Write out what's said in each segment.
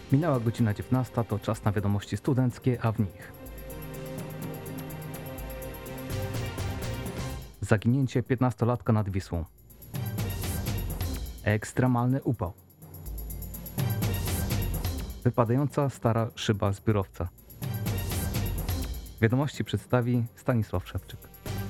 Minęła godzina 19, to czas na wiadomości studenckie, a w nich zaginięcie 15-latka nad Wisłą, ekstremalny upał, wypadająca stara szyba zbiorowca. Wiadomości przedstawi Stanisław Szewczyk.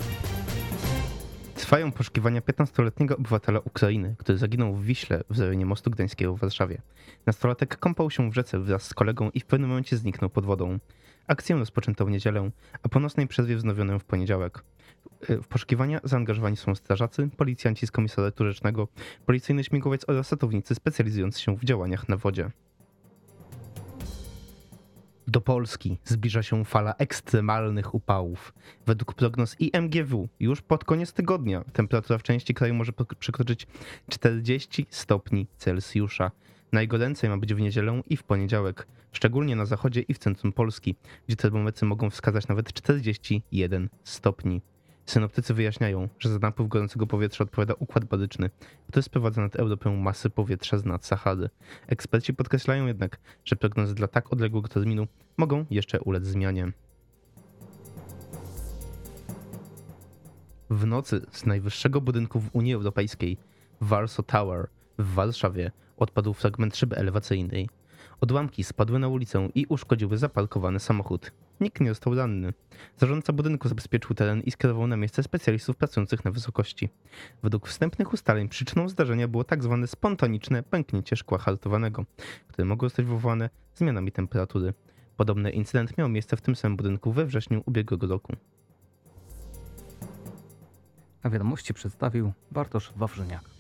Trwają poszukiwania 15-letniego obywatela Ukrainy, który zaginął w Wiśle w rejonie Mostu Gdańskiego w Warszawie. Nastolatek kąpał się w rzece wraz z kolegą i w pewnym momencie zniknął pod wodą. Akcję rozpoczęto w niedzielę, a po nocnej przerwie wznowiono ją w poniedziałek. W poszukiwania zaangażowani są strażacy, policjanci z komisariatu rzecznego, policyjny śmigłowiec oraz ratownicy specjalizujący się w działaniach na wodzie. Do Polski zbliża się fala ekstremalnych upałów. Według prognoz IMGW już pod koniec tygodnia temperatura w części kraju może przekroczyć 40 stopni Celsjusza. Najgoręcej ma być w niedzielę i w poniedziałek, szczególnie na zachodzie i w centrum Polski, gdzie termometry mogą wskazać nawet 41 stopni. Synoptycy wyjaśniają, że za napływ gorącego powietrza odpowiada układ baryczny, który sprowadza nad Europę masy powietrza z nad Sahary. Eksperci podkreślają jednak, że prognozy dla tak odległego terminu mogą jeszcze ulec zmianie. W nocy z najwyższego budynku w Unii Europejskiej, Warsaw Tower w Warszawie, odpadł fragment szyby elewacyjnej. Odłamki spadły na ulicę i uszkodziły zaparkowany samochód. Nikt nie został ranny. Zarządca budynku zabezpieczył teren i skierował na miejsce specjalistów pracujących na wysokości. Według wstępnych ustaleń przyczyną zdarzenia było tak zwane spontaniczne pęknięcie szkła hartowanego, które mogło zostać wywołane zmianami temperatury. Podobny incydent miał miejsce w tym samym budynku we wrześniu ubiegłego roku. A wiadomości przedstawił Bartosz Wawrzyniak.